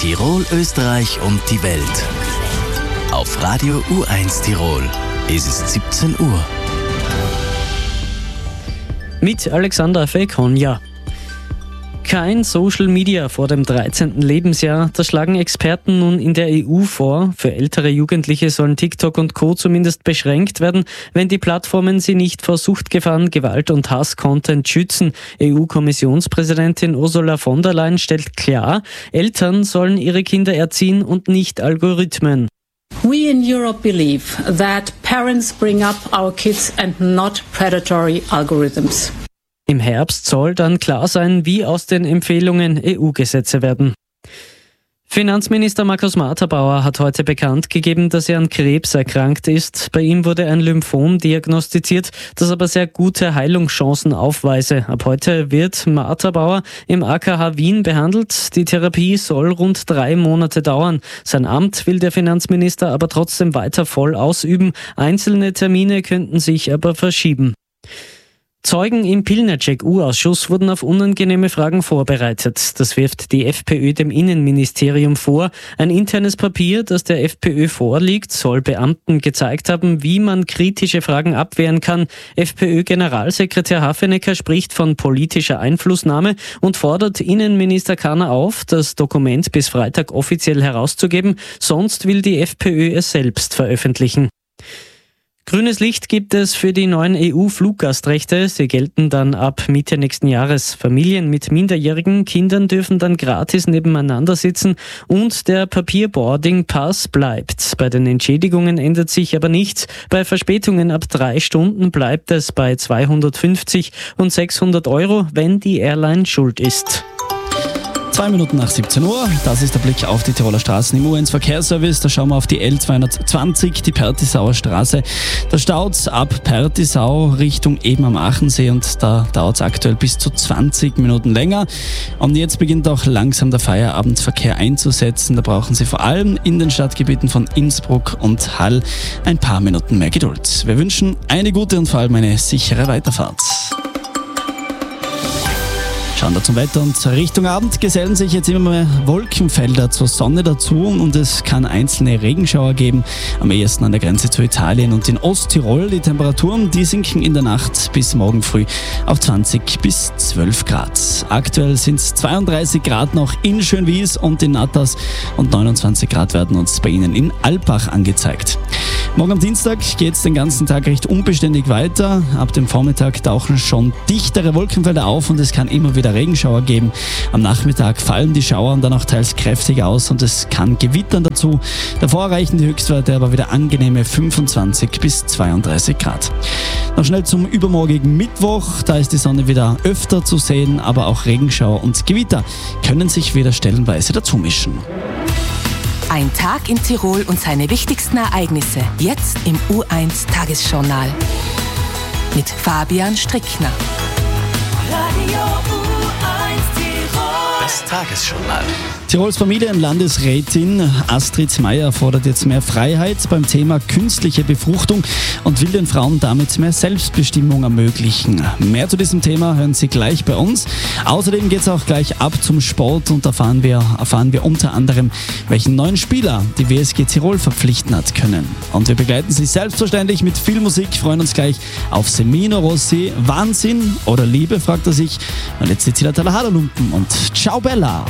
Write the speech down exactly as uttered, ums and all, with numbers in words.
Tirol, Österreich und die Welt. Auf Radio U eins Tirol ist es siebzehn Uhr. Mit Alexander Fekonja. Kein Social Media vor dem dreizehnten Lebensjahr, das schlagen Experten nun in der E U vor. Für ältere Jugendliche sollen TikTok und Co. zumindest beschränkt werden, wenn die Plattformen sie nicht vor Suchtgefahren, Gewalt und Hass-Content schützen. E U-Kommissionspräsidentin Ursula von der Leyen stellt klar, Eltern sollen ihre Kinder erziehen und nicht Algorithmen. We in Europe believe that parents bring up our kids and not predatory algorithms. Im Herbst soll dann klar sein, wie aus den Empfehlungen E U-Gesetze werden. Finanzminister Markus Marterbauer hat heute bekannt gegeben, dass er an Krebs erkrankt ist. Bei ihm wurde ein Lymphom diagnostiziert, das aber sehr gute Heilungschancen aufweise. Ab heute wird Marterbauer im A K H Wien behandelt. Die Therapie soll rund drei Monate dauern. Sein Amt will der Finanzminister aber trotzdem weiter voll ausüben. Einzelne Termine könnten sich aber verschieben. Zeugen im Pilnacek-U Ausschuss wurden auf unangenehme Fragen vorbereitet. Das wirft die FPÖ dem Innenministerium vor. Ein internes Papier, das der FPÖ vorliegt, soll Beamten gezeigt haben, wie man kritische Fragen abwehren kann. FPÖ-Generalsekretär Hafenecker spricht von politischer Einflussnahme und fordert Innenminister Kahner auf, das Dokument bis Freitag offiziell herauszugeben. Sonst will die FPÖ es selbst veröffentlichen. Grünes Licht gibt es für die neuen E U-Fluggastrechte. Sie gelten dann ab Mitte nächsten Jahres. Familien mit minderjährigen Kindern dürfen dann gratis nebeneinander sitzen und der Papierboarding-Pass bleibt. Bei den Entschädigungen ändert sich aber nichts. Bei Verspätungen ab drei Stunden bleibt es bei zweihundertfünfzig und sechshundert Euro, wenn die Airline schuld ist. Zwei Minuten nach siebzehn Uhr, das ist der Blick auf die Tiroler Straßen im U eins Verkehrsservice. Da schauen wir auf die L zweihundertzwanzig, die Pertisauer Straße. Da staut's ab Pertisau Richtung eben am Achensee und da dauert's aktuell bis zu zwanzig Minuten länger. Und jetzt beginnt auch langsam der Feierabendverkehr einzusetzen. Da brauchen Sie vor allem in den Stadtgebieten von Innsbruck und Hall ein paar Minuten mehr Geduld. Wir wünschen eine gute und vor allem eine sichere Weiterfahrt. Schauen wir zum Wetter und Richtung Abend gesellen sich jetzt immer mehr Wolkenfelder zur Sonne dazu und es kann einzelne Regenschauer geben, am ehesten an der Grenze zu Italien und in Osttirol. Die Temperaturen, die sinken in der Nacht bis morgen früh auf zwanzig bis zwölf Grad. Aktuell sind es zweiunddreißig Grad noch in Schönwies und in Natas und neunundzwanzig Grad werden uns bei Ihnen in Alpbach angezeigt. Morgen am Dienstag geht es den ganzen Tag recht unbeständig weiter. Ab dem Vormittag tauchen schon dichtere Wolkenfelder auf und es kann immer wieder Regenschauer geben. Am Nachmittag fallen die Schauer dann auch teils kräftig aus und es kann gewittern dazu. Davor erreichen die Höchstwerte aber wieder angenehme fünfundzwanzig bis zweiunddreißig Grad. Noch schnell zum übermorgigen Mittwoch. Da ist die Sonne wieder öfter zu sehen, aber auch Regenschauer und Gewitter können sich wieder stellenweise dazu mischen. Ein Tag in Tirol und seine wichtigsten Ereignisse. Jetzt im U eins Tagesjournal. Mit Fabian Strickner. Radio U eins Tirol. Das Tagesjournal. Tirols Familienlandesrätin Astrid Meier fordert jetzt mehr Freiheit beim Thema künstliche Befruchtung und will den Frauen damit mehr Selbstbestimmung ermöglichen. Mehr zu diesem Thema hören Sie gleich bei uns. Außerdem geht es auch gleich ab zum Sport und erfahren wir, erfahren wir unter anderem, welchen neuen Spieler die W S G Tirol verpflichten hat können. Und wir begleiten Sie selbstverständlich mit viel Musik, freuen uns gleich auf Semino Rossi. Wahnsinn oder Liebe, fragt er sich. Und jetzt sitzt hier der Taler Lumpen und Ciao Bella.